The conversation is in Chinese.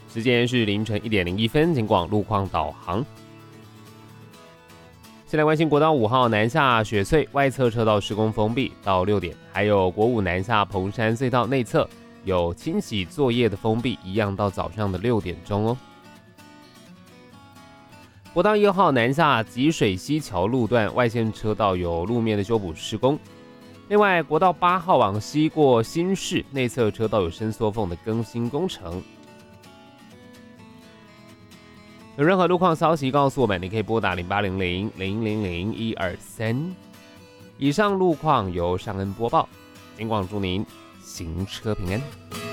时间是凌晨1点01分，警广路况导航。先来关心国道5号南下雪隧外侧车道施工封闭到6点，还有国5南下彭山隧道内侧有清洗作业的封闭，一样到早上的6点钟哦。国道1号南下吉水溪桥路段外线车道有路面的修补施工。另外，国道8号往西过新市内侧车道有伸缩缝的更新工程。有任何路况消息告诉我们，你可以拨打0800-000-123。以上路况由尚恩播报，警广祝您行车平安。